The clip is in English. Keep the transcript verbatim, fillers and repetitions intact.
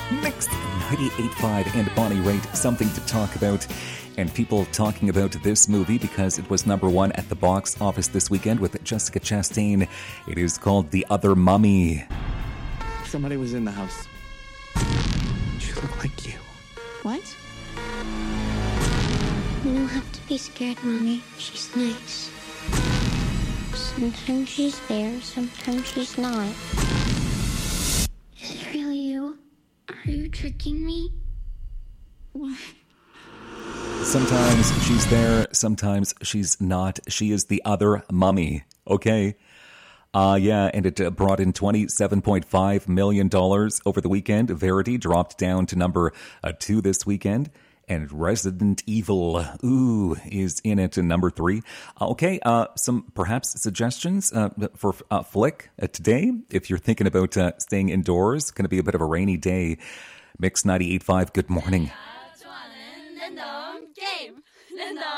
Mix ninety-eight point five and Bonnie Raitt, something to talk about. And people talking about this movie because it was number one at the box office this weekend with Jessica Chastain. It is called The Other Mummy. Somebody was in the house. She looked like you. What? You don't have to be scared, Mommy. She's nice. Sometimes she's there, sometimes she's not. Is it really you? Are you tricking me? Sometimes she's there, sometimes she's not. She is the other mummy, okay? Uh, yeah, and it uh, brought in twenty-seven point five million dollars over the weekend. Verity dropped down to number uh, two this weekend. And Resident Evil, ooh, is in it in number three. Uh, okay, uh, some perhaps suggestions uh, for uh, flick uh, today. If you're thinking about uh, staying indoors, going to be a bit of a rainy day. Mix ninety-eight point five, good morning.